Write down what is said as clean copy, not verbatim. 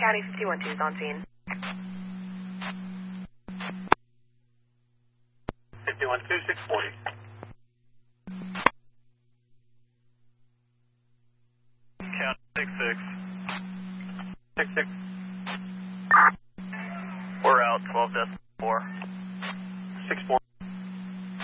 County 512 is on scene. 512, 640. County 66. 66. We're out 12.4. 64.